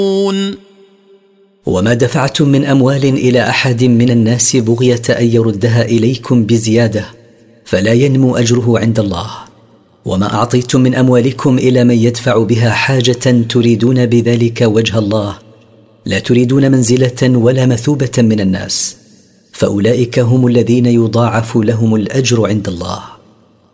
وما دفعتم من أموال إلى أحد من الناس بغية أن يردها إليكم بزيادة فلا ينمو أجره عند الله. وما أعطيتم من أموالكم إلى من يدفع بها حاجة تريدون بذلك وجه الله لا تريدون منزلة ولا مثوبة من الناس، فأولئك هم الذين يضاعف لهم الأجر عند الله.